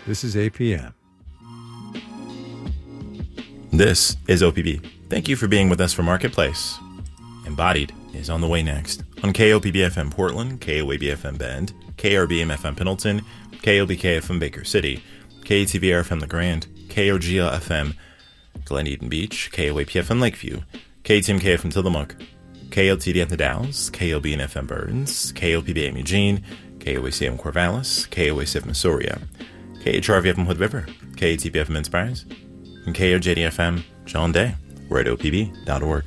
This is APM. This is OPB. Thank you for being with us for Marketplace. Embodied is on the way next on KOPB-FM Portland, KOAB-FM Bend, KRBM-FM Pendleton, KOBK-FM Baker City, KTVR-FM La Grande, KOGL-FM Glen Eden Beach, KOAP-FM Lakeview, KTMK-FM Tillamook, KLTD-FM The Dalles, KOBN-FM Burns, KOPB-AM Eugene, KOAC-FM Corvallis, KOAC-FM Astoria, KHRV-FM Hood River, KATP-FM Inspires, and KOJD-FM John Day. We're at opb.org.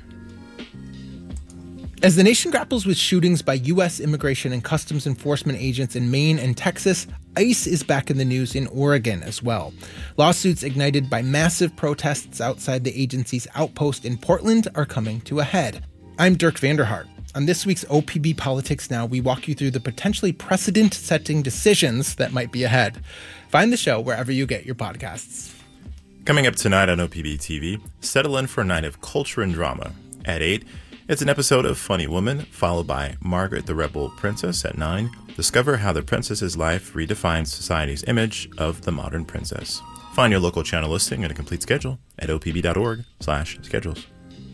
As the nation grapples with shootings by U.S. Immigration and Customs Enforcement agents in Maine and Texas, ICE is back in the news in Oregon as well. Lawsuits ignited by massive protests outside the agency's outpost in Portland are coming to a head. I'm Dirk Vanderhart. On this week's OPB Politics Now, we walk you through the potentially precedent-setting decisions that might be ahead. Find the show wherever you get your podcasts. Coming up tonight on OPB TV, settle in for a night of culture and drama. At 8, it's an episode of Funny Woman, followed by Margaret the Rebel Princess at 9. Discover how the princess's life redefines society's image of the modern princess. Find your local channel listing and a complete schedule at opb.org/schedules.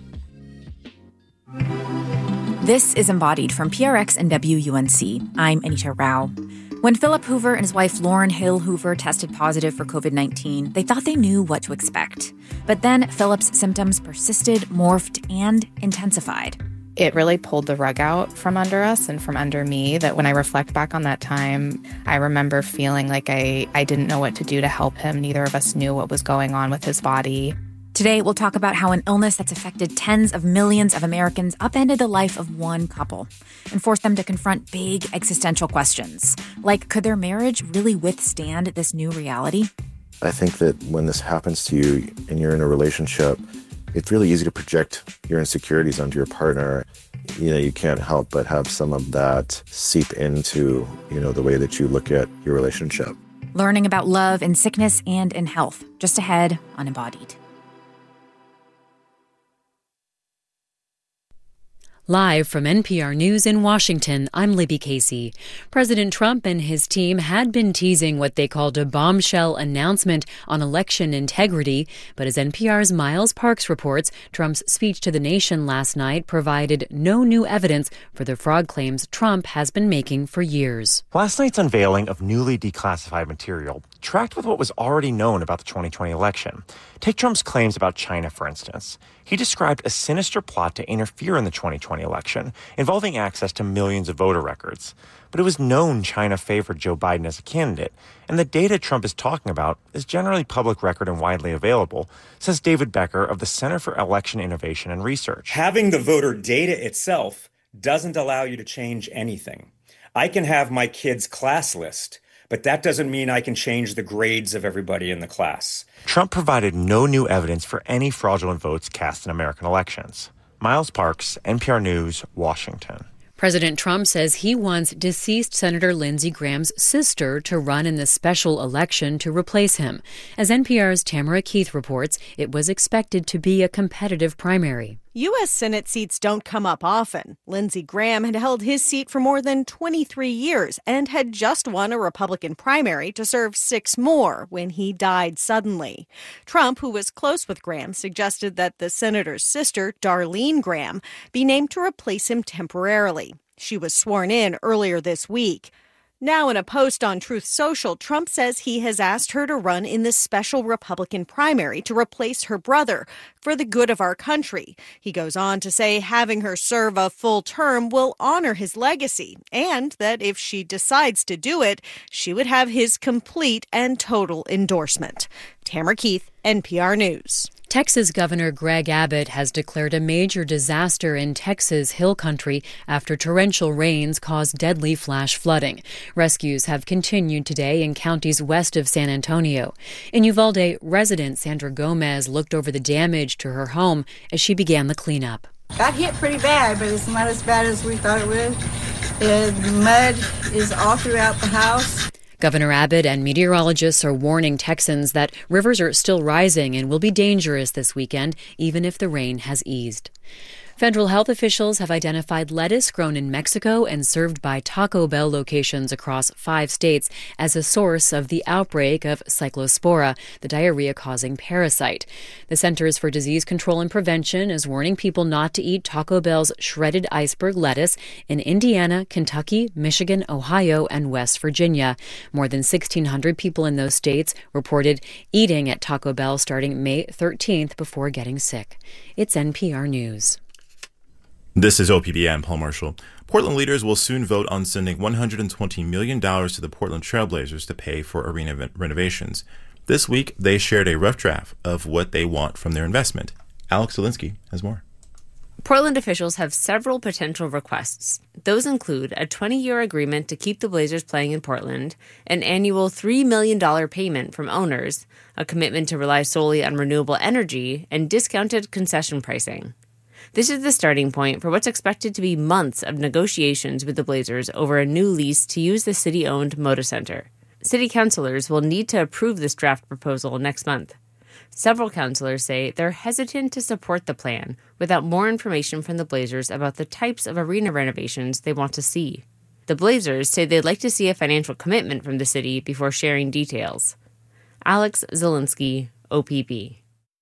This is Embodied from PRX and WUNC. I'm Anita Rao. When Philip Hoover and his wife Lauren Hill Hoover tested positive for COVID-19, they thought they knew what to expect. But then Philip's symptoms persisted, morphed, and intensified. It really pulled the rug out from under us and from under me, that when I reflect back on that time, I remember feeling like I didn't know what to do to help him. Neither of us knew what was going on with his body. Today, we'll talk about how an illness that's affected tens of millions of Americans upended the life of one couple and forced them to confront big existential questions, like could their marriage really withstand this new reality? I think that when this happens to you and you're in a relationship, it's really easy to project your insecurities onto your partner. You can't help but have some of that seep into, the way that you look at your relationship. Learning about love in sickness and in health, just ahead on Embodied. Live from NPR News in Washington, I'm Libby Casey. President Trump and his team had been teasing what they called a bombshell announcement on election integrity, but as NPR's Miles Parks reports, Trump's speech to the nation last night provided no new evidence for the fraud claims Trump has been making for years. Last night's unveiling of newly declassified material tracked with what was already known about the 2020 election. Take Trump's claims about China, for instance. He described a sinister plot to interfere in the 2020 election, involving access to millions of voter records. But it was known China favored Joe Biden as a candidate, and the data Trump is talking about is generally public record and widely available, says David Becker of the Center for Election Innovation and Research. Having the voter data itself doesn't allow you to change anything. I can have my kid's class list, but that doesn't mean I can change the grades of everybody in the class. Trump provided no new evidence for any fraudulent votes cast in American elections. Miles Parks, NPR News, Washington. President Trump says he wants deceased Senator Lindsey Graham's sister to run in the special election to replace him. As NPR's Tamara Keith reports, it was expected to be a competitive primary. U.S. Senate seats don't come up often. Lindsey Graham had held his seat for more than 23 years and had just won a Republican primary to serve 6 more when he died suddenly. Trump, who was close with Graham, suggested that the senator's sister, Darlene Graham, be named to replace him temporarily. She was sworn in earlier this week. Now, in a post on Truth Social, Trump says he has asked her to run in this special Republican primary to replace her brother for the good of our country. He goes on to say having her serve a full term will honor his legacy, and that if she decides to do it, she would have his complete and total endorsement. Tamara Keith, NPR News. Texas Governor Greg Abbott has declared a major disaster in Texas Hill Country after torrential rains caused deadly flash flooding. Rescues have continued today in counties west of San Antonio. In Uvalde, resident Sandra Gomez looked over the damage to her home as she began the cleanup. Got hit pretty bad, but it's not as bad as we thought it would. The mud is all throughout the house. Governor Abbott and meteorologists are warning Texans that rivers are still rising and will be dangerous this weekend, even if the rain has eased. Federal health officials have identified lettuce grown in Mexico and served by Taco Bell locations across 5 states as a source of the outbreak of Cyclospora, the diarrhea-causing parasite. The Centers for Disease Control and Prevention is warning people not to eat Taco Bell's shredded iceberg lettuce in Indiana, Kentucky, Michigan, Ohio, and West Virginia. More than 1,600 people in those states reported eating at Taco Bell starting May 13th before getting sick. It's NPR News. This is OPB. I'm Paul Marshall. Portland leaders will soon vote on sending $120 million to the Portland Trailblazers to pay for arena renovations. This week, they shared a rough draft of what they want from their investment. Alex Zielinski has more. Portland officials have several potential requests. Those include a 20-year agreement to keep the Blazers playing in Portland, an annual $3 million payment from owners, a commitment to rely solely on renewable energy, and discounted concession pricing. This is the starting point for what's expected to be months of negotiations with the Blazers over a new lease to use the city-owned Moda Center. City councilors will need to approve this draft proposal next month. Several councilors say they're hesitant to support the plan without more information from the Blazers about the types of arena renovations they want to see. The Blazers say they'd like to see a financial commitment from the city before sharing details. Alex Zielinski, OPB.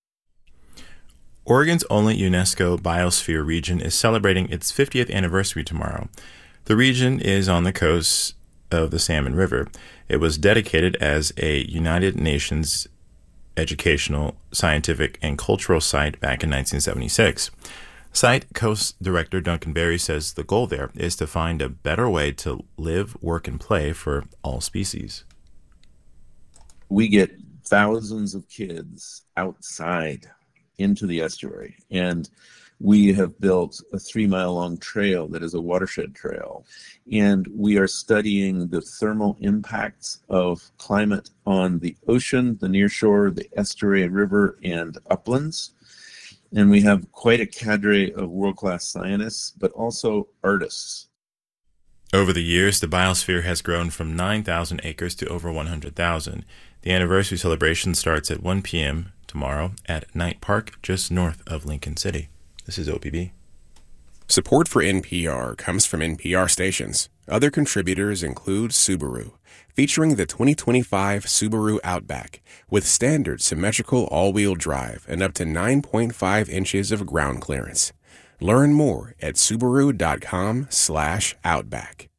Oregon's only UNESCO biosphere region is celebrating its 50th anniversary tomorrow. The region is on the coast of the Salmon River. It was dedicated as a United Nations educational, scientific, and cultural site back in 1976. Site Coast Director Duncan Berry says the goal there is to find a better way to live, work, and play for all species. We get thousands of kids outside into the estuary, and we have built a 3-mile-long trail that is a watershed trail, and we are studying the thermal impacts of climate on the ocean, the nearshore, the estuary, river, and uplands. And we have quite a cadre of world-class scientists, but also artists. Over the years, the biosphere has grown from 9,000 acres to over 100,000. The anniversary celebration starts at 1 p.m. tomorrow at Knight Park, just north of Lincoln City. This is OPB. Support for NPR comes from NPR stations. Other contributors include Subaru, featuring the 2025 Subaru Outback, with standard symmetrical all-wheel drive and up to 9.5 inches of ground clearance. Learn more at Subaru.com/Outback.